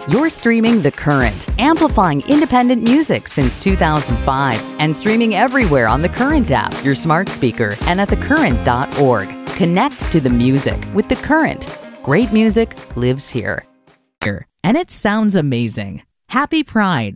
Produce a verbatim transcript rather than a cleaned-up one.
You're streaming The Current, amplifying independent music since two thousand five and streaming everywhere on the Current app, your smart speaker, and at the current dot org. Connect to the music with The Current. Great music lives here. And it sounds amazing. Happy Pride.